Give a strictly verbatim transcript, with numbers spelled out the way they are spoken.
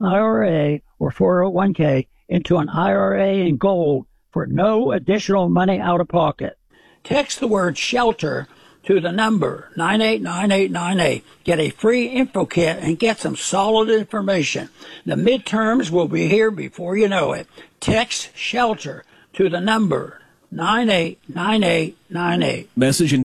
I R A or four oh one k into an I R A in gold for no additional money out of pocket. Text the word SHELTER to the number nine eight nine eight nine eight. Get a free info kit and get some solid information. The midterms will be here before you know it. Text SHELTER to the number nine eight nine eight nine eight. Message